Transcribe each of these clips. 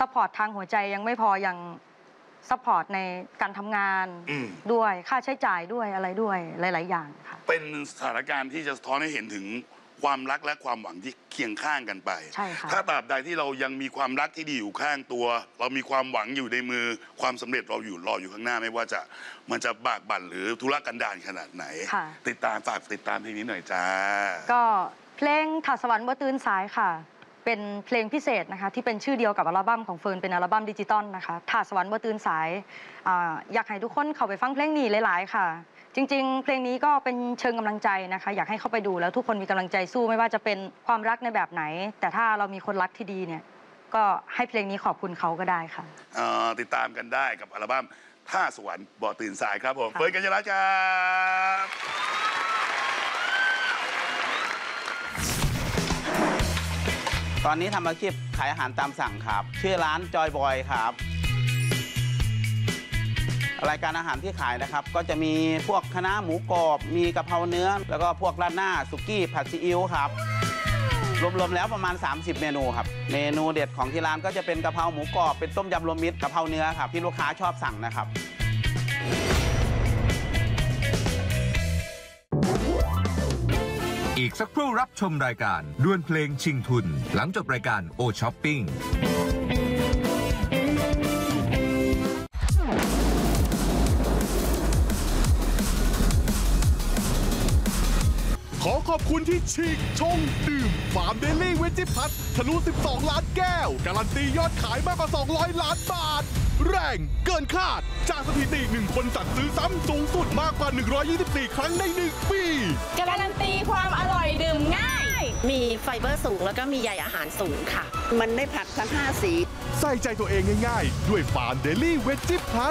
ซัพพอร์ตทางหัวใจยังไม่พอยังซัพพอร์ตในการทำงานด้วยค่าใช้จ่ายด้วยอะไรด้วยหลายๆอย่างค่ะเป็นสถานการณ์ที่จะสะท้อนให้เห็นถึงความรักและความหวังที่เคียงข้างกันไปใช่ค่ะถ้าตราบใดที่เรายังมีความรักที่ดีอยู่ข้างตัวเรามีความหวังอยู่ในมือความสำเร็จเรารออยู่ข้างหน้าไม่ว่าจะมันจะบากบั่นหรือธุรกันดารขนาดไหนติดตามเพลงนี้หน่อยจ้าก็เพลงถาดสวรรค์บ่ตื่นสายค่ะเป็นเพลงพิเศษนะคะที่เป็นชื่อเดียวกับอัลบั้มของเฟิร์นเป็นอัลบั้มดิจิตอลนะคะถาดสวรรค์บ่ตื่นสายอยากให้ทุกคนเข้าไปฟังเพลงนี้หลายๆค่ะจริงๆเพลงนี้ก็เป็นเชิงกำลังใจนะคะอยากให้เข้าไปดูแล้วทุกคนมีกำลังใจสู้ไม่ว่าจะเป็นความรักในแบบไหนแต่ถ้าเรามีคนรักที่ดีเนี่ยก็ให้เพลงนี้ขอบคุณเขาก็ได้ค่ะติดตามกันได้กับอัลบั้มถาดสวรรค์บ่ตื่นสายครับผมเฟิร์นกัญญาลัตน์ครับตอนนี้ทำอาชีพขายอาหารตามสั่งครับชื่อร้านจอยบอยครับรายการอาหารที่ขายนะครับก็จะมีพวกคะน้าหมูกรอบมีกะเพราเนื้อแล้วก็พวกราดหน้าสุกี้ผัดซีอิ๊วครับรวมๆแล้วประมาณ30เมนูครับเมนูเด็ดของที่ร้านก็จะเป็นกะเพราหมูกรอบเป็นต้มยำรวมมิตรกะเพราเนื้อครับที่ลูกค้าชอบสั่งนะครับอีกสักครู่รับชมรายการดวลเพลงชิงทุนหลังจบรายการโอช้อปปิ้งขอขอบคุณที่ฉีกชงดื่มฟาร์มเดลี่เวจิพัททะลุ12 ล้านแก้วการันตียอดขายมากกว่า200 ล้านบาทแรงเกินคาดจากสถิติ1คนสั่งซื้อซ้ำสูงสุดมากกว่า124ครั้งใน1ปีการันตีความอร่อยดื่มง่ายมีไฟเบอร์สูงแล้วก็มีใยอาหารสูงค่ะมันได้ผักทั้ง5สีใส่ใจตัวเองง่ายๆด้วยฟาร์มเดลี่เวจิพัท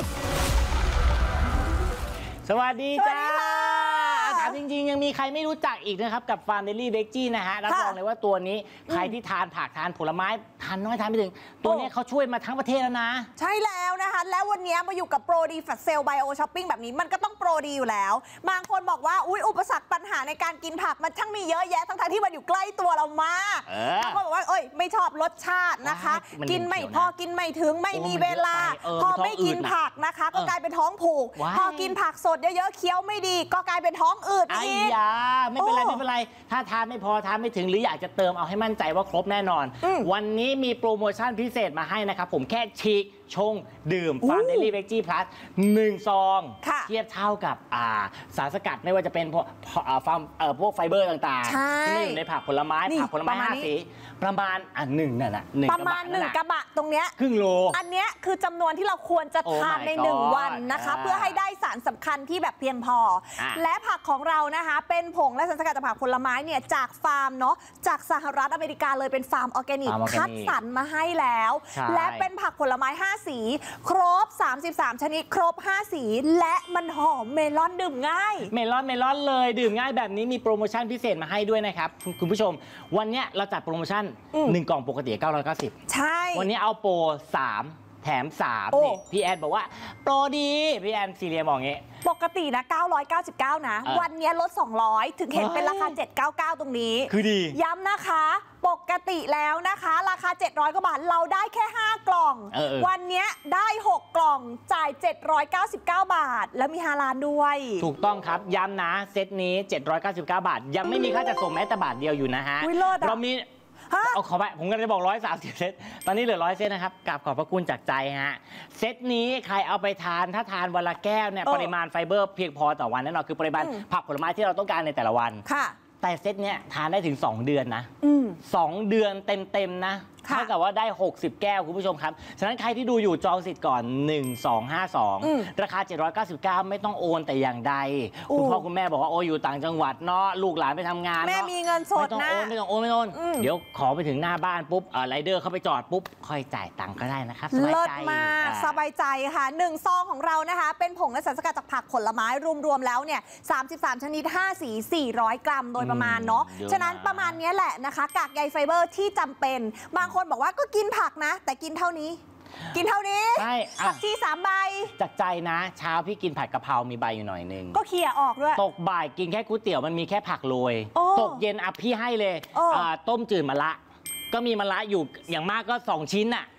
สวัสดีจ้าถามจริงๆยังมีใครไม่รู้จักอีกนะครับกับฟาร์มเดลี่เวจจี้นะฮะรับรองเลยว่าตัวนี้ใครที่ทานผักทานผลไม้ทานน้อยทานไม่ถึงตัวนี้เขาช่วยมาทั้งประเทศแล้วนะใช่แล้วนะคะแล้ววันนี้มาอยู่กับโปรดีแฟลชเซลไบโอช้อปปิ้งแบบนี้มันก็ต้องโปรดีอยู่แล้วบางคนบอกว่าอุปสรรคปัญหาในการกินผักมันช่างมีเยอะแยะทั้งที่มันอยู่ใกล้ตัวเรามากบางคนบอกว่าไม่ชอบรสชาตินะคะกินไม่พอกินไม่ถึงไม่มีเวลาพอไม่กินผักนะคะก็กลายเป็นท้องผูกพอกินผักสดเยอะๆเคี้ยวไม่ดีก็กลายเป็นท้องอืดอีกไม่เป็นไรถ้าทานไม่พอทานไม่ถึงหรืออยากจะเติมเอาให้มั่นใจว่าครบแน่นอนวันนี้มีโปรโมชั่นพิเศษมาให้นะครับผมแค่ฉีกชงดื่มฟาร์มเดลี่เวจจี้พลัส1 ซองเทียบเท่ากับสารสกัดไม่ว่าจะเป็นพวกไฟเบอร์ต่างๆที่อยู่ในผักผลไม้5 สีประมาณ1นั่นแหละประมาณ1 กระบะตรงเนี้ยครึ่งโลอันเนี้ยคือจำนวนที่เราควรจะทานใน1 วันนะคะเพื่อให้ได้สารสำคัญที่แบบเพียงพอและผักของเรานะคะเป็นผงและสารสกัดจากผักผลไม้เนี่ยจากฟาร์มเนาะจากสหรัฐอเมริกาเลยเป็นฟาร์มออร์แกนิกคัดสรรมาให้แล้วและเป็นผักผลไม้5 สีครบ33ชนิดครบ5 สีและมันหอมเมลอนดื่มง่ายเมลอนเลยดื่มง่ายแบบนี้มีโปรโมชั่นพิเศษมาให้ด้วยนะครับคุณผู้ชมวันนี้เราจัดโปรโมชั่น1 กล่องปกติ990 ใช่วันนี้เอาโปร3แถม3นี่พี่แอนบอกว่าโปรดีพี่แอนซีเรียมองงี้ปกตินะ999นะวันนี้ลด200ถึงเห็นเป็นราคา799ตรงนี้คือดีย้ำนะคะปกติแล้วนะคะราคา700 กว่าบาทเราได้แค่5 กล่องวันนี้ได้6 กล่องจ่าย799 บาทแล้วมี5 ล้านด้วยถูกต้องครับย้ำนะเซตนี้799 บาทยังไม่มีค่าจัดส่งแม้แต่บาทเดียวอยู่นะฮะเรามีเอาขอไปผมก็จะบอก130 เซตตอนนี้เหลือ100 เซตนะครับกราบขอบพระคุณจากใจฮะเซตนี้ใครเอาไปทานถ้าทานวันละแก้วเนี่ยปริมาณไฟเบอร์เพียงพอต่อวันแน่นอนคือปริมาณผักผลไม้ที่เราต้องการในแต่ละวันแต่เซตเนี้ยทานได้ถึง2 เดือนนะ2 เดือนเต็มๆนะเท่ากับว่าได้60 แก้วคุณผู้ชมครับฉะนั้นใครที่ดูอยู่จองสิทธิ์ก่อน1252ราคา799ไม่ต้องโอนแต่อย่างใดคุณพ่อคุณแม่บอกว่าโอ้อยู่ต่างจังหวัดเนาะลูกหลานไปทำงานแม่มีเงินสดนะไม่ต้องโอนเดี๋ยวขอไปถึงหน้าบ้านปุ๊บไรเดอร์เข้าไปจอดปุ๊บค่อยจ่ายตังค์ก็ได้นะครับสบายใจมากสบายใจค่ะ1 ซองของเรานะคะเป็นผงและสารสกัดจากผักผลไม้รวมๆแล้วเนี่ย33ชนิด5 สี400 กรัมโดยประมาณเนาะฉะนั้นประมาณนี้แหละนะคะกากใยไฟเบอร์ที่จำเป็นบางคนบอกว่าก็กินผักนะแต่กินเท่านี้ใช่ผักชี3 ใบจากใจนะเช้าพี่กินผัดกะเพรามีใบอยู่หน่อยนึงก็เขี่ยออกด้วยตกบ่ายกินแค่ก๋วยเตี๋ยวมันมีแค่ผักโรยตกเย็นพี่ให้เลยต้มจืดมะระก็มีมะระอยู่อย่างมากก็2 ชิ้นน่ะ